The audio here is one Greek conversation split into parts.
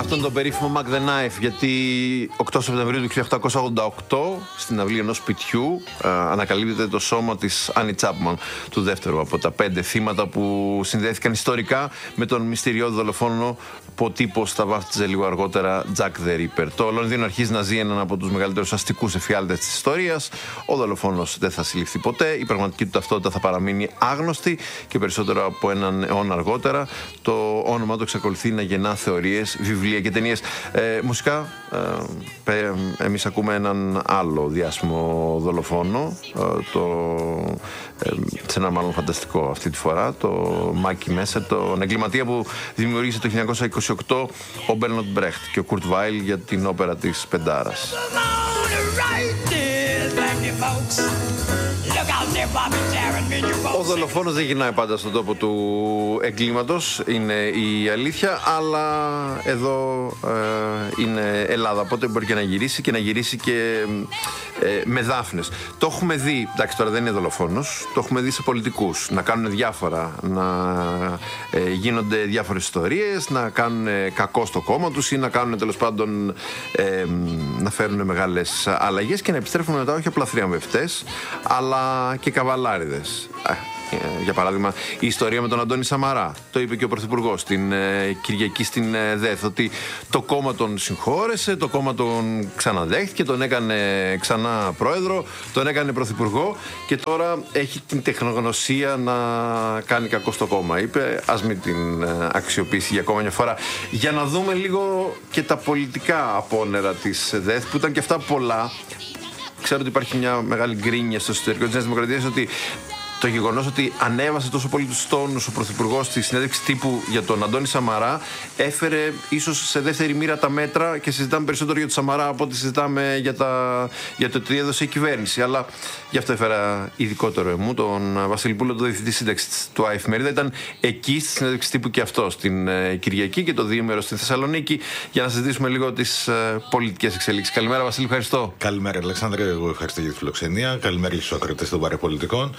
Αυτό είναι το περίφημο Mac the Knife, γιατί 8 Σεπτεμβρίου του 1888 στην αυλή ενός σπιτιού ανακαλύπτεται το σώμα της Άνι Τσάπμαν, του δεύτερου από τα 5 θύματα που συνδέθηκαν ιστορικά με τον μυστηριώδη δολοφόνο που ο τύπος τα βάφτιζε λίγο αργότερα Jack the Ripper. Το Λονδίνο αρχίζει να ζει έναν από τους μεγαλύτερους αστικούς εφιάλτες της ιστορίας. Ο δολοφόνος δεν θα συλληφθεί ποτέ, η πραγματική του ταυτότητα θα παραμείνει άγνωστη και περισσότερο από έναν αιώνα αργότερα το όνομα του εξακολουθεί να γεννά θεωρίες, βιβλία και ταινίες. Μουσικά, εμείς ακούμε έναν άλλο διάσημο δολοφόνο, σε ένα μάλλον φανταστικό αυτή τη φορά, το Μάκι Μέσερ, τον εγκληματία που δημιούργησε το 1928 ο Μπέρνοντ Μπρέχτ και ο Κουρτ Βάιλ για την όπερα της Πεντάρας. Ο δολοφόνος δεν γυρνάει πάντα στον τόπο του εγκλήματος, είναι η αλήθεια, αλλά εδώ είναι Ελλάδα, οπότε μπορεί και να γυρίσει και με δάφνες. Το έχουμε δει, εντάξει τώρα δεν είναι δολοφόνος, το έχουμε δει σε πολιτικούς να κάνουν διάφορα, να γίνονται διάφορες ιστορίες, να κάνουν κακό στο κόμμα τους ή να κάνουν τέλος πάντων να φέρουν μεγάλες αλλαγές και να επιστρέφουν μετά όχι απλά θριαμβευτές αλλά και καβαλάριδες. Για παράδειγμα, η ιστορία με τον Αντώνη Σαμαρά. Το είπε και ο Πρωθυπουργός την Κυριακή στην ΔΕΘ, ότι το κόμμα τον συγχώρεσε, το κόμμα τον ξαναδέχτηκε, τον έκανε ξανά πρόεδρο, τον έκανε πρωθυπουργό και τώρα έχει την τεχνογνωσία να κάνει κακό στο κόμμα. Είπε, ας μην την αξιοποιήσει για ακόμα μια φορά. Για να δούμε λίγο και τα πολιτικά απόνερα της ΔΕΘ, που ήταν και αυτά πολλά. Ξέρω ότι υπάρχει μια μεγάλη γκρίνια στο εσωτερικό της Νέας Δημοκρατίας ότι το γεγονός ότι ανέβασε τόσο πολύ τους τόνους ο Πρωθυπουργός στη συνέντευξη τύπου για τον Αντώνη Σαμαρά έφερε ίσως σε δεύτερη μοίρα τα μέτρα και συζητάμε περισσότερο για τον Σαμαρά από ό,τι συζητάμε για το τι έδωσε η κυβέρνηση. Αλλά γι' αυτό έφερα ειδικότερο εμού, τον Βασίλη Πούλο, τον διευθυντή σύνταξης του Εφημερίδα. Ήταν εκεί στη συνέντευξη τύπου και αυτό στην Κυριακή και το διήμερο στη Θεσσαλονίκη για να συζητήσουμε λίγο τις πολιτικές εξελίξεις. Καλημέρα, Βασίλη, ευχαριστώ. Καλημέρα, Αλεξάνδρε. Εγώ ευχαριστώ για τη φιλοξενία. Καλημέρα στους ακροατές των παραπολιτικών.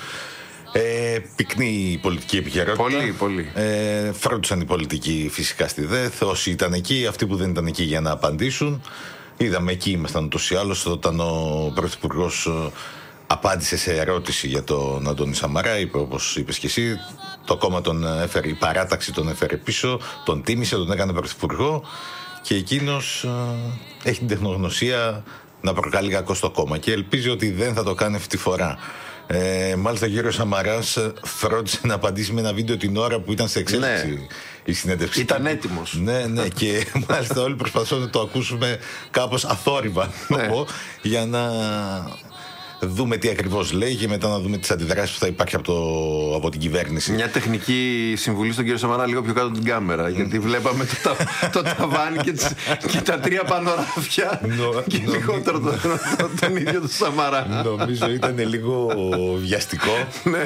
Πυκνή πολιτική επικαιρότητα. Πολύ. Φρόντισαν οι πολιτικοί φυσικά στη ΔΕΘ. Όσοι ήταν εκεί, αυτοί που δεν ήταν εκεί για να απαντήσουν. Είδαμε εκεί ήμασταν ούτως ή άλλως όταν ο Πρωθυπουργός απάντησε σε ερώτηση για τον Αντώνη Σαμαρά. Είπε, όπως είπες και εσύ, το κόμμα τον έφερε, η παράταξη τον έφερε πίσω, τον τίμησε, τον έκανε Πρωθυπουργό και εκείνος έχει την τεχνογνωσία να προκαλεί κακό στο κόμμα και ελπίζει ότι δεν θα το κάνει αυτή τη φορά. Μάλιστα ο κύριος Σαμαράς φρόντισε να απαντήσει με ένα βίντεο την ώρα που ήταν σε εξέλιξη η συνέντευξη. Ήταν έτοιμος. Ναι, και μάλιστα όλοι προσπαθούν να το ακούσουμε κάπως αθόρυβα για να δούμε τι ακριβώς λέει και μετά να δούμε τις αντιδράσεις που θα υπάρχει από την κυβέρνηση. Μια τεχνική συμβουλή στον κύριο Σαμαρά λίγο πιο κάτω από την κάμερα, γιατί βλέπαμε το ταβάνι και τα 3 πανοράφια και λιγότερο τον ίδιο του Σαμαρά. Νομίζω ήταν λίγο βιαστικό.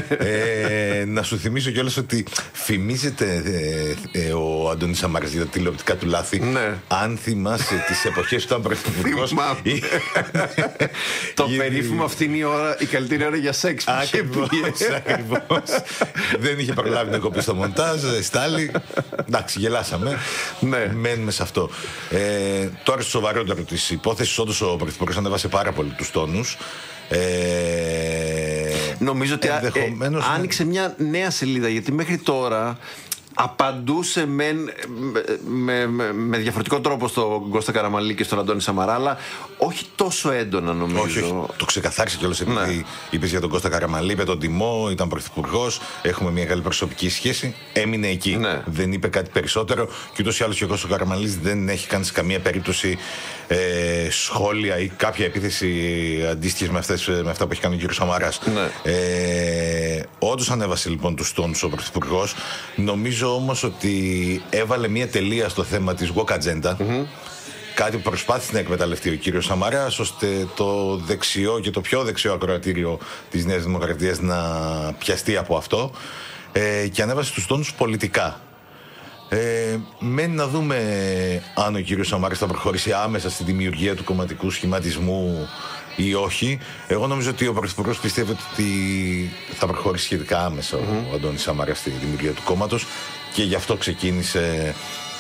Να σου θυμίσω κιόλας ότι φημίζεται ο Αντώνης Σαμαράς για τα τηλεοπτικά του λάθη. Αν θυμάσαι τις εποχές που ήταν πρωθυπουργός. Το περίφημο αυτή είναι η καλύτερη ώρα για σεξ. Ακριβώς. Δεν είχε προλάβει να κοπεί στο μοντάζ, στάλει. Εντάξει, γελάσαμε. Μένουμε σε αυτό. Τώρα στο σοβαρότερο της υπόθεσης, όντως ο Πρωθυπουργός ανέβασε πάρα πολύ τους τόνους. Νομίζω ότι άνοιξε μια νέα σελίδα, γιατί μέχρι τώρα απαντούσε με διαφορετικό τρόπο στον Κώστα Καραμανλή και στον Αντώνη Σαμαρά, αλλά όχι τόσο έντονα, νομίζω. Όχι. Το ξεκαθάρισε κιόλας, επειδή είπες για τον Κώστα Καραμανλή, είπε τον τιμό, ήταν πρωθυπουργός, έχουμε μια καλή προσωπική σχέση. Έμεινε εκεί. Δεν είπε κάτι περισσότερο. Και ούτως ή άλλως και ο Κώστας Καραμανλής δεν έχει κάνει σε καμία περίπτωση σχόλια ή κάποια επίθεση αντίστοιχη με αυτά που έχει κάνει ο κ. Σαμαράς. Όντως ανέβασε λοιπόν τους τόνους ο πρωθυπουργός. Νομίζω όμως ότι έβαλε μια τελεία στο θέμα της woke agenda. Κάτι που προσπάθησε να εκμεταλλευτεί ο κύριος Σαμαράς, ώστε το δεξιό και το πιο δεξιό ακροατήριο της Νέας Δημοκρατίας να πιαστεί από αυτό, και ανέβασε τους τόνους πολιτικά. Μένει να δούμε αν ο κύριος Σαμαράς θα προχωρήσει άμεσα στη δημιουργία του κομματικού σχηματισμού ή όχι. Εγώ νομίζω ότι ο Πρωθυπουργός πιστεύει ότι θα προχωρήσει σχετικά άμεσα ο Αντώνης Σαμαράς στη δημιουργία του κόμματος και γι' αυτό ξεκίνησε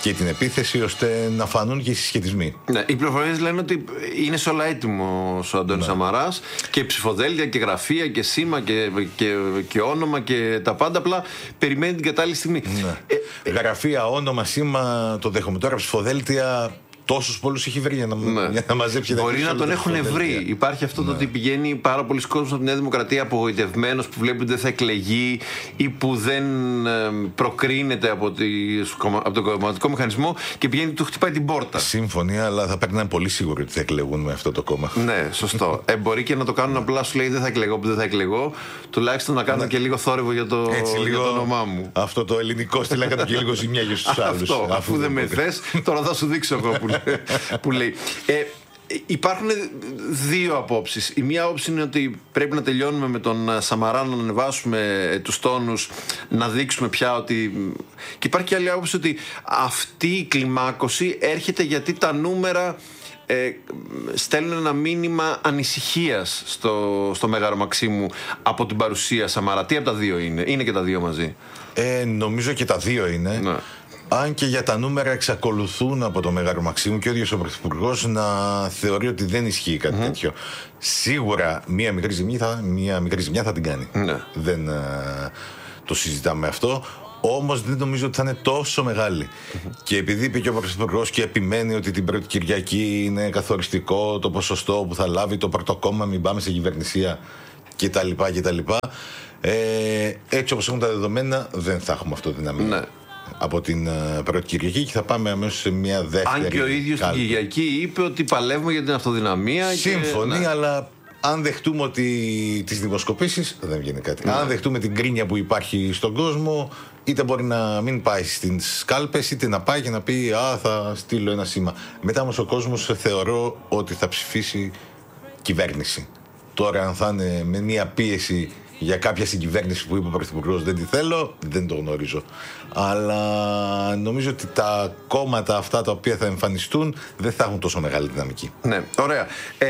και την επίθεση, ώστε να φανούν και οι συσχετισμοί. Ναι, οι πληροφορίες λένε ότι είναι σε όλα έτοιμος ο Αντώνης Σαμαράς, και ψηφοδέλτια και γραφεία και σήμα και όνομα και τα πάντα, απλά περιμένει την κατάλληλη στιγμή. Ναι. Γραφεία, όνομα, σήμα, το δέχομαι. Τώρα ψηφοδέλτια. Τόσους πολλούς έχει βρει για να μαζέψει. Μπορεί να τον έχουν βρει. Υπάρχει αυτό το ότι πηγαίνει πάρα πολλοί κόσμος από τη Νέα Δημοκρατία απογοητευμένος, που βλέπει ότι δεν θα εκλεγεί ή που δεν προκρίνεται από τον κομματικό μηχανισμό, και πηγαίνει και του χτυπάει την πόρτα. Σύμφωνοι, αλλά θα πρέπει να είναι πολύ σίγουροι ότι θα εκλεγούν με αυτό το κόμμα. Ναι, σωστό. Μπορεί και να το κάνουν απλά, σου λέει δεν θα εκλεγώ, που δεν θα εκλεγώ. Τουλάχιστον να κάνουν και λίγο θόρυβο για το όνομά μου. Αυτό το ελληνικό στυλ, έκανα και λίγο ζημιά για στους άλλους. Αφού δεν με θες, τώρα θα σου δείξω εγώ που λέει. Υπάρχουν δύο απόψεις. Η μία άποψη είναι ότι πρέπει να τελειώνουμε με τον Σαμαρά, να ανεβάσουμε τους τόνους, να δείξουμε πια ότι... Και υπάρχει και άλλη άποψη ότι αυτή η κλιμάκωση έρχεται γιατί τα νούμερα στέλνουν ένα μήνυμα ανησυχίας στο Μέγαρο Μαξίμου από την παρουσία Σαμαρά. Τι από τα δύο είναι? Είναι και τα δύο μαζί? Νομίζω και τα δύο είναι. Ναι. Αν και για τα νούμερα εξακολουθούν από το Μέγαρο Μαξίμου και ο ίδιος ο Πρωθυπουργός να θεωρεί ότι δεν ισχύει κάτι τέτοιο. Σίγουρα μία μικρή ζημιά θα την κάνει. Ναι. Δεν το συζητάμε αυτό. Όμως δεν νομίζω ότι θα είναι τόσο μεγάλη. Και επειδή είπε και ο Πρωθυπουργός και επιμένει ότι την πρώτη Κυριακή είναι καθοριστικό το ποσοστό που θα λάβει το πρώτο κόμμα, μην πάμε σε κυβερνησία κτλ. Έτσι όπως έχουν τα δεδομένα, δεν θα έχουμε αυτό δυναμικό. Ναι. Από την πρώτη Κυριακή, και θα πάμε αμέσως σε μια δεύτερη. Αν και ο ίδιος την Κυριακή είπε ότι παλεύουμε για την αυτοδυναμία. Σύμφωνοι, ναι. Αλλά αν δεχτούμε ότι τις δημοσκοπήσεις δεν βγαίνει κάτι. Ναι. Αν δεχτούμε την κρίνια που υπάρχει στον κόσμο, είτε μπορεί να μην πάει στις κάλπες, είτε να πάει και να πει θα στείλω ένα σήμα. Μετά όμως ο κόσμος θεωρώ ότι θα ψηφίσει κυβέρνηση. Τώρα αν θα είναι με μια πίεση για κάποια συγκυβέρνηση που είπε ο Πρωθυπουργός δεν τη θέλω, δεν το γνωρίζω. Αλλά νομίζω ότι τα κόμματα αυτά τα οποία θα εμφανιστούν δεν θα έχουν τόσο μεγάλη δυναμική. Ναι, ωραία.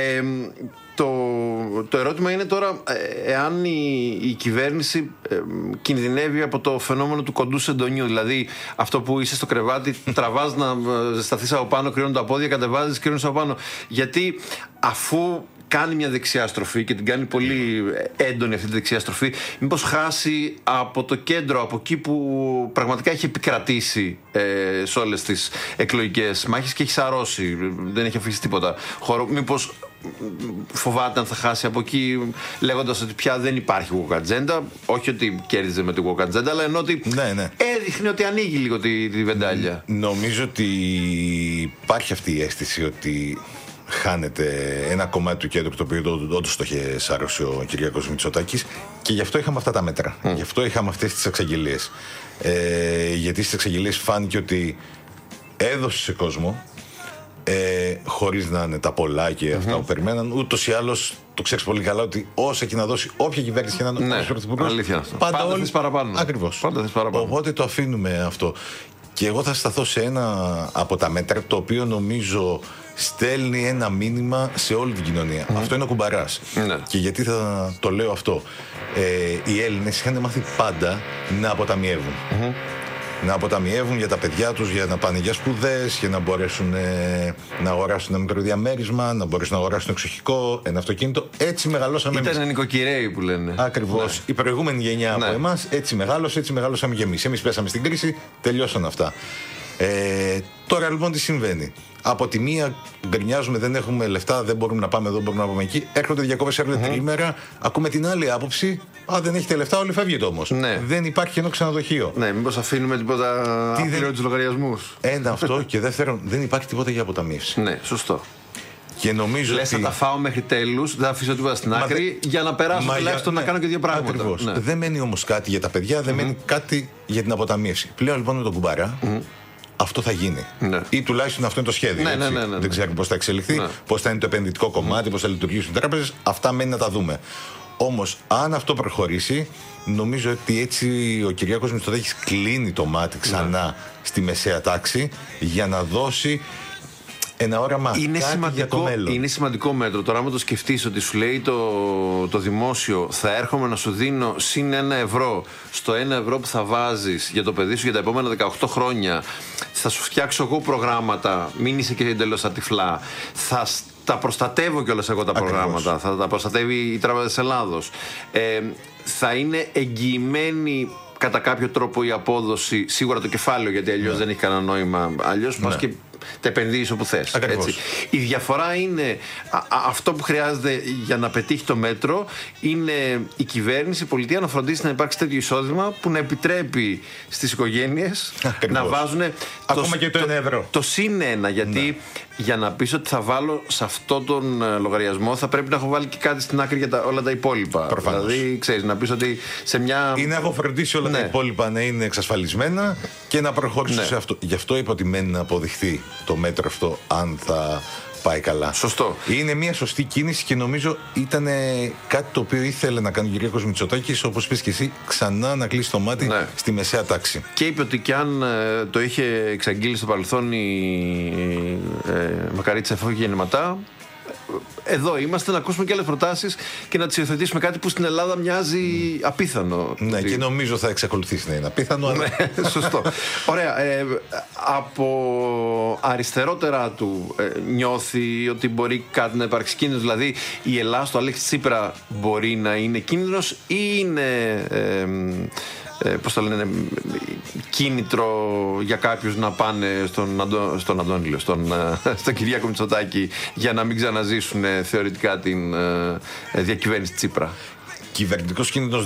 Το ερώτημα είναι τώρα εάν η κυβέρνηση κινδυνεύει από το φαινόμενο του κοντού σεντονιού. Δηλαδή αυτό που είσαι στο κρεβάτι, τραβάς να ζεσταθείς από πάνω, κρίνουν τα πόδια, κατεβάζεις, κρίνουν από πάνω. Γιατί αφού κάνει μια δεξιά στροφή και την κάνει πολύ έντονη αυτή τη δεξιά στροφή, μήπως χάσει από το κέντρο, από εκεί που πραγματικά έχει επικρατήσει σε όλες τις εκλογικές μάχες και έχει σαρώσει, δεν έχει αφήσει τίποτα χώρο? Μήπως φοβάται αν θα χάσει από εκεί, λέγοντας ότι πια δεν υπάρχει woke agenda? Όχι ότι κέρδιζε με τη woke agenda, αλλά ενώ ότι έδειχνε ότι ανοίγει λίγο τη βεντάλια. Νομίζω ότι υπάρχει αυτή η αίσθηση ότι χάνεται ένα κομμάτι του κέντρου, το οποίο όντως το είχε σαρώσει ο Κυριάκος Μητσοτάκης, και γι' αυτό είχαμε αυτά τα μέτρα. Γι' αυτό είχαμε αυτές τις εξαγγελίες. Γιατί στις εξαγγελίες φάνηκε ότι έδωσε σε κόσμο, χωρίς να είναι τα πολλά και αυτά που περιμέναν. Ούτως ή άλλως το ξέρεις πολύ καλά ότι όσα και να δώσει, όποια κυβέρνηση και να είναι ο Πρωθυπουργός, πάντα θες παραπάνω. Ακριβώς. Οπότε το αφήνουμε αυτό. Και εγώ θα σταθώ σε ένα από τα μέτρα το οποίο νομίζω στέλνει ένα μήνυμα σε όλη την κοινωνία. Αυτό είναι ο κουμπαράς. Και γιατί θα το λέω αυτό? Οι Έλληνες είχαν μάθει πάντα να αποταμιεύουν. Να αποταμιεύουν για τα παιδιά τους, για να πάνε για σπουδές, για να μπορέσουν να αγοράσουν ένα μικρό διαμέρισμα, να μπορέσουν να αγοράσουν εξοχικό, ένα αυτοκίνητο. Έτσι μεγαλώσαμε εμείς. Ήταν νοικοκυρέοι που λένε. Ακριβώς. Η προηγούμενη γενιά από εμάς έτσι μεγαλώσαμε και εμείς. Εμείς πέσαμε στην κρίση, τελειώσαν αυτά. Τώρα λοιπόν τι συμβαίνει? Από τη μία γκρινιάζουμε, δεν έχουμε λεφτά, δεν μπορούμε να πάμε εδώ, μπορούμε να πάμε εκεί. Έρχονται διακοπές, έρχονται τριήμερα. Ακούμε την άλλη άποψη. Δεν έχετε λεφτά, όλοι φεύγετε όμως. Ναι. Δεν υπάρχει ένα ξενοδοχείο. Ναι, μήπως αφήνουμε τίποτα απλήρωτους λογαριασμούς? Ένα αυτό, και δεύτερον, δεν υπάρχει τίποτα για αποταμίευση. Ναι, σωστό. Και νομίζω λες ότι θα τα φάω μέχρι τέλους, δεν θα αφήσω τίποτα στην άκρη, για να περάσω τουλάχιστον να κάνω και δύο πράγματα. Ακριβώς. Ναι. Δεν μένει όμως κάτι για τα παιδιά, δεν μένει κάτι για την αποταμίευση. Πλέον λοιπόν με τον κουμπάρα, αυτό θα γίνει. Ναι. Ή τουλάχιστον αυτό είναι το σχέδιο. Ναι. Δεν ξέρουμε πώς θα εξελιχθεί, πώς θα είναι το επενδυτικό κομμάτι, πώς θα λειτουργήσουν οι τράπεζες. Αυτά μένει να τα δούμε. Όμως, αν αυτό προχωρήσει, νομίζω ότι έτσι ο Κυριάκος Μητσοτάκης κλείνει το μάτι ξανά στη μεσαία τάξη για να δώσει ένα όραμα, για το μέλλον. Είναι σημαντικό μέτρο. Τώρα, άμα το σκεφτείς ότι σου λέει το δημόσιο, θα έρχομαι να σου δίνω συν 1 ευρώ στο 1 ευρώ που θα βάζεις για το παιδί σου για τα επόμενα 18 χρόνια, θα σου φτιάξω εγώ προγράμματα, μην είσαι και εντελώς ατυφλά, θα τα προστατεύω κιόλας εγώ τα προγράμματα, θα τα προστατεύει η Τράπεζα της Ελλάδος, θα είναι εγγυημένη κατά κάποιο τρόπο η απόδοση, σίγουρα το κεφάλαιο, γιατί αλλιώς δεν έχει κανένα νόημα. Αλλιώς πας και τα επενδύεις όπου θες. Έτσι. Η διαφορά είναι αυτό που χρειάζεται για να πετύχει το μέτρο, είναι η κυβέρνηση, η πολιτεία να φροντίσει να υπάρξει τέτοιο εισόδημα που να επιτρέπει στις οικογένειες να βάζουν ακόμα και το 1 ευρώ. Το συν 1, γιατί για να πεις ότι θα βάλω σε αυτόν τον λογαριασμό θα πρέπει να έχω βάλει και κάτι στην άκρη για όλα τα υπόλοιπα. Προφανώς. Δηλαδή, ξέρεις, να πεις ότι σε μια. Ή να έχω φροντίσει όλα τα υπόλοιπα να είναι εξασφαλισμένα και να προχωρήσω σε αυτό. Γι' αυτό είπα ότι μένει να αποδειχθεί το μέτρο αυτό, αν θα πάει καλά. Σωστό. Είναι μια σωστή κίνηση και νομίζω ήταν κάτι το οποίο ήθελε να κάνει ο Κυριάκος Μητσοτάκης, όπως πες και εσύ, ξανά να κλείσει το μάτι στη μεσαία τάξη. Και είπε ότι κι αν το είχε εξαγγείλει στο παρελθόν η Μακαρίτσα εφόγει γεννηματά, εδώ είμαστε να ακούσουμε και άλλες προτάσεις και να τις υιοθετήσουμε, κάτι που στην Ελλάδα μοιάζει απίθανο. Ναι, και νομίζω θα εξακολουθήσει να είναι απίθανο. Αλλά... Σωστό. Ωραία. Από αριστερότερα του νιώθει ότι μπορεί κάτι να υπάρξει κίνδυνος, δηλαδή η Ελλάδα στο Αλέξη Τσίπρα μπορεί να είναι κίνδυνος ή είναι πώς το λένε, κίνητρο για κάποιους να πάνε στον Αντώνη, στον Κυριάκο Μητσοτάκη, για να μην ξαναζήσουν θεωρητικά την διακυβέρνηση Τσίπρα? Κυβερνητικός κίνδυνος